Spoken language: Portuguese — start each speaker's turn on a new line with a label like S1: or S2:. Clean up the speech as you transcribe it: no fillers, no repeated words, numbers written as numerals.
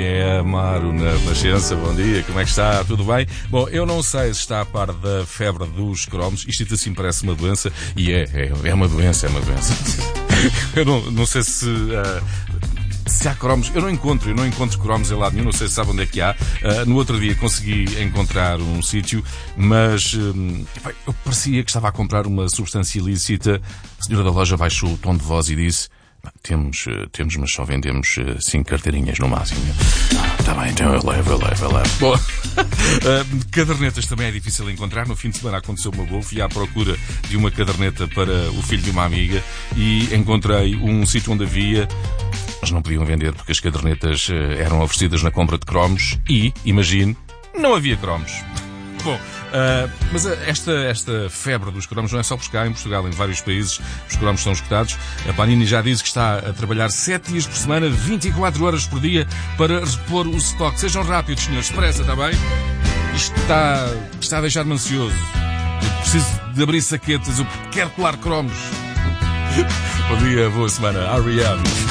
S1: é Amaro na Renascença. Bom dia, como é que está? Tudo bem? Bom, eu não sei se está a par da febre dos cromos. Isto assim parece uma doença e é uma doença, Eu não sei se há cromos. Eu não encontro cromos em lado nenhum, não sei se sabe onde é que há. No outro dia consegui encontrar um sítio, mas eu parecia que estava a comprar uma substância ilícita. A senhora da loja baixou o tom de voz e disse: temos, mas só vendemos 5 carteirinhas no máximo. Está bem, então eu levo. Bom, cadernetas também é difícil encontrar. No fim de semana aconteceu uma boa. Fui à procura de uma caderneta para o filho de uma amiga e encontrei um sítio onde havia, mas não podiam vender porque as cadernetas eram oferecidas na compra de cromos e, imagine, não havia cromos. Bom, mas esta febre dos cromos não é só por cá. Em Portugal, em vários países, os cromos são esgotados. A Panini já disse que está a trabalhar 7 dias por semana, 24 horas por dia, para repor o estoque. Sejam rápidos, senhores. Depressa, está bem? Isto está a deixar-me ansioso. Eu preciso de abrir saquetas. Eu quero colar cromos. Bom dia, boa semana. R.E.M.